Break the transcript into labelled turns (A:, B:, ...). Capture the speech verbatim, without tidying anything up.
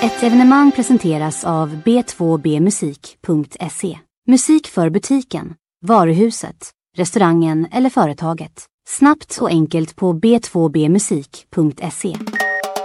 A: Ett evenemang presenteras av b två b musik punkt se. Musik för butiken, varuhuset, restaurangen eller företaget. Snabbt och enkelt på b två b musik punkt se.